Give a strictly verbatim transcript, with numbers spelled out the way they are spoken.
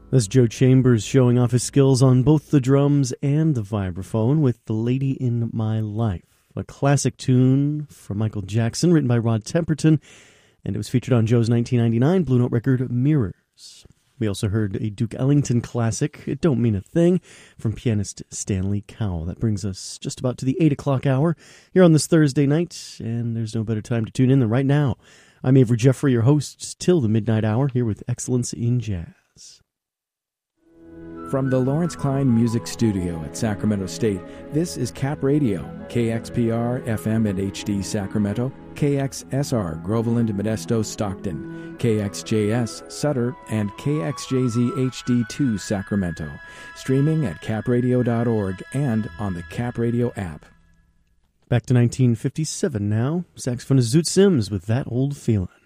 That's Joe Chambers showing off his skills on both the drums and the vibraphone with The Lady in My Life, a classic tune from Michael Jackson written by Rod Temperton, and it was featured on Joe's nineteen ninety-nine Blue Note record Mirrors. We also heard a Duke Ellington classic, It Don't Mean a Thing, from pianist Stanley Cowell. That brings us just about to the eight o'clock hour here on this Thursday night, and there's no better time to tune in than right now. I'm Avery Jeffrey, your host till the midnight hour, here with Excellence in Jazz. From the Lawrence Klein Music Studio at Sacramento State, this is Cap Radio, K X P R F M and H D Sacramento, K X S R Groveland, Modesto, Stockton, K X J S Sutter, and K X J Z H D two Sacramento. Streaming at cap radio dot org and on the Cap Radio app. Back to nineteen fifty-seven now. Saxophonist Zoot Sims with That Old Feelin'.